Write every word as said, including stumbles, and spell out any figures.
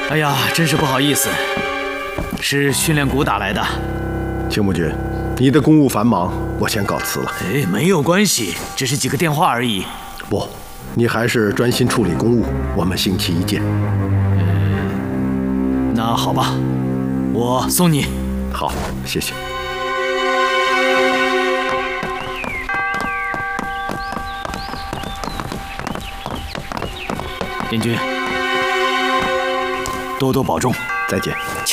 哎呀，真是不好意思，是训练谷打来的。 青木君，你的公务繁忙，我先告辞了。 哎，没有关系，只是几个电话而已。 不，你还是专心处理公务，我们星期一见。 嗯，那好吧，我送你。 好，谢谢。 燕君，多多保重， 再见。